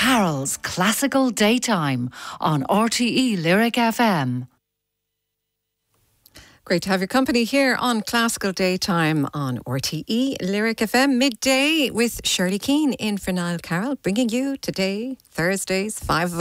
Carol's Classical Daytime on RTE Lyric FM. Great to have your company here on Classical Daytime on RTE Lyric FM midday with Shirley Keane in for Niall Carroll, bringing you today, Thursdays, 5